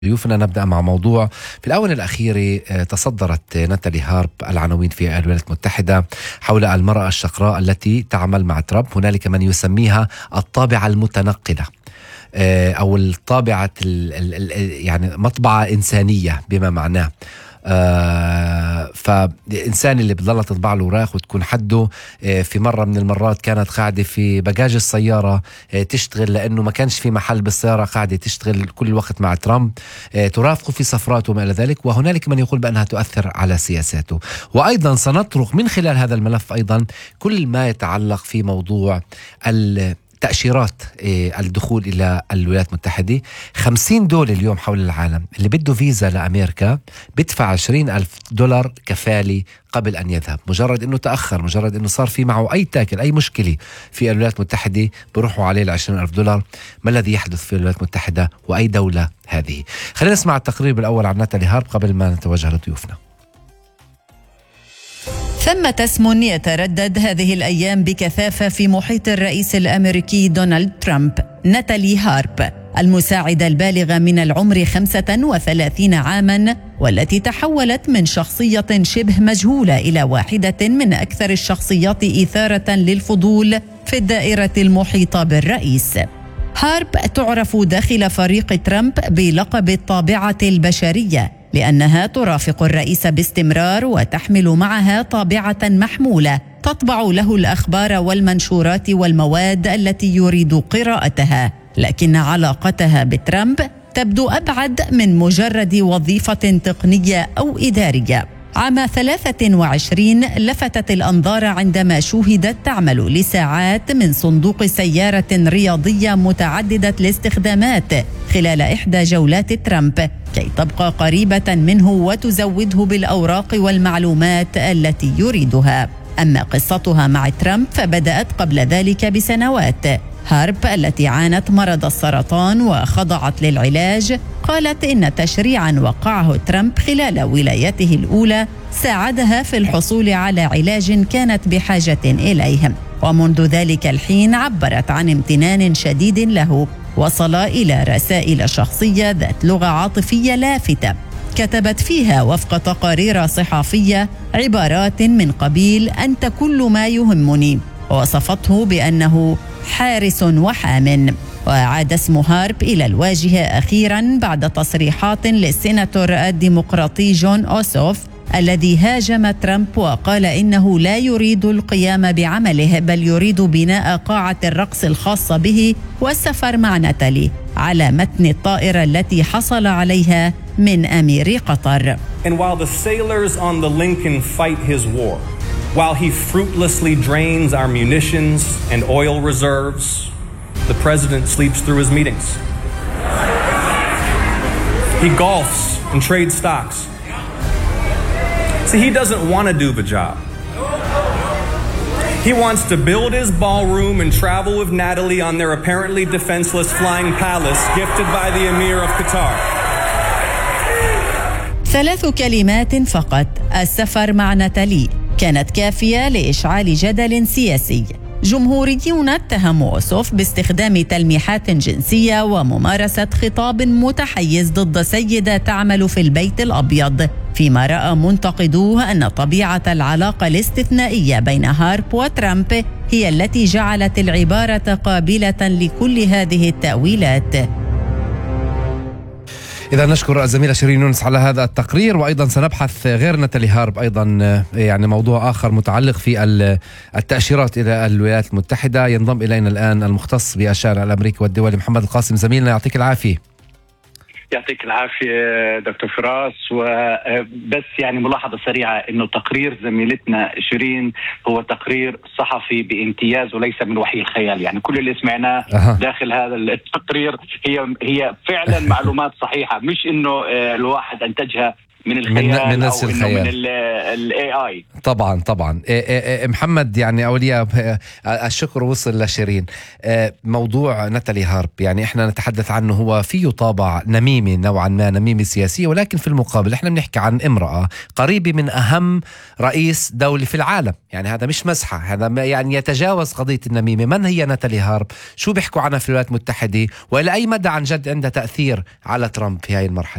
ضيوفنا. نبدأ مع موضوع في الآونة الأخيرة تصدرت ناتالي هارب العناوين في الولايات المتحدة حول المرأة الشقراء التي تعمل مع ترامب. هنالك من يسميها الطابعة المتنقلة أو الطابعة يعني مطبعة إنسانية بما معناه. فالإنسان اللي بتضل تطبع له وراق وتكون حده في مرة من المرات كانت قاعدة في بجاج السيارة تشتغل، لأنه ما كانش في محل بالسيارة، قاعدة تشتغل كل الوقت مع ترامب، ترافقه في سفراته وما إلى ذلك. وهنالك من يقول بأنها تؤثر على سياساته. وأيضا سنطرق من خلال هذا الملف أيضا كل ما يتعلق في موضوع تأشيرات الدخول إلى الولايات المتحدة. 50 دولة اليوم حول العالم اللي بده فيزا لأمريكا بدفع 20,000 دولار كفالة قبل أن يذهب. مجرد أنه تأخر، مجرد أنه صار في معه أي تاكل أي مشكلة في الولايات المتحدة بروحوا عليه 20,000 دولار. ما الذي يحدث في الولايات المتحدة وأي دولة هذه؟ خلينا نسمع التقرير بالأول عن ناتالي هارب قبل ما نتوجه لضيوفنا. ثمة اسم يتردد هذه الأيام بكثافة في محيط الرئيس الأمريكي دونالد ترامب: ناتالي هارب، المساعدة البالغة من العمر 35 عاماً، والتي تحولت من شخصية شبه مجهولة إلى واحدة من أكثر الشخصيات إثارة للفضول في الدائرة المحيطة بالرئيس. هارب تعرف داخل فريق ترامب بلقب الطابعة البشرية، لأنها ترافق الرئيس باستمرار وتحمل معها طابعة محمولة تطبع له الأخبار والمنشورات والمواد التي يريد قراءتها. لكن علاقتها بترامب تبدو أبعد من مجرد وظيفة تقنية أو إدارية. عام 23 لفتت الأنظار عندما شوهدت تعمل لساعات من صندوق سيارة رياضية متعددة الاستخدامات خلال إحدى جولات ترامب كي تبقى قريبة منه وتزوده بالأوراق والمعلومات التي يريدها. أما قصتها مع ترامب فبدأت قبل ذلك بسنوات. هارب التي عانت مرض السرطان وخضعت للعلاج قالت إن تشريعاً وقعه ترامب خلال ولايته الأولى ساعدها في الحصول على علاج كانت بحاجة إليه، ومنذ ذلك الحين عبرت عن امتنان شديد له. وصل إلى رسائل شخصية ذات لغة عاطفية لافتة كتبت فيها وفق تقارير صحفية عبارات من قبيل "أنت كل ما يهمني"، ووصفته بأنه حارس وحام. وعاد اسم هارب إلى الواجهة أخيراً بعد تصريحات للسيناتور الديمقراطي جون أوسوف الذي هاجم ترامب وقال إنه لا يريد القيام بعمله، بل يريد بناء قاعة الرقص الخاصة به والسفر مع ناتالي على متن الطائرة التي حصل عليها من أمير قطر. And while the sailors on the Lincoln fight his war, while he fruitlessly drains our munitions and oil reserves, the president sleeps through his meetings. He golfs and trades stocks. See, he doesn't want to do the job. He wants to build his ballroom and travel with Natalie on their apparently defenseless flying palace gifted by the Emir of Qatar. 3 كلمات فقط: السفر مع ناتالي، كانت كافية لإشعال جدل سياسي. جمهوريون اتهموا أوسوف باستخدام تلميحات جنسية وممارسة خطاب متحيز ضد سيدة تعمل في البيت الأبيض، فيما رأى منتقدوه أن طبيعة العلاقة الاستثنائية بين هارب وترامب هي التي جعلت العبارة قابلة لكل هذه التأويلات. إذا نشكر الزميلة شيرين يونس على هذا التقرير. وأيضا سنبحث غير ناتالي هارب أيضا يعني موضوع آخر متعلق في التأشيرات إلى الولايات المتحدة. ينضم إلينا الآن المختص بأشياء الأمريكي والدولي محمد القاسم. زميلنا يعطيك العافية. يعطيك العافية دكتور فراس. وبس يعني ملاحظة سريعة إنه تقرير زميلتنا شيرين هو تقرير صحفي بامتياز وليس من وحي الخيال. يعني كل اللي سمعناه داخل هذا التقرير هي فعلا معلومات صحيحة، مش إنه الواحد أنتجها من الخيال من أو إنه من ال AI. طبعا. محمد يعني أولياء الشكر وصل لشيرين. موضوع ناتالي هارب يعني إحنا نتحدث عنه هو فيه طابع نميمي نوعا ما، نميمي سياسية، ولكن في المقابل إحنا بنحكي عن امرأة قريبة من أهم رئيس دولي في العالم. يعني هذا مش مزحة، هذا يعني يتجاوز قضية النميمة. من هي ناتالي هارب؟ شو بيحكوا عنها في الولايات المتحدة؟ وإلى أي مدى عن جد عندها تأثير على ترامب في هاي المرحلة؟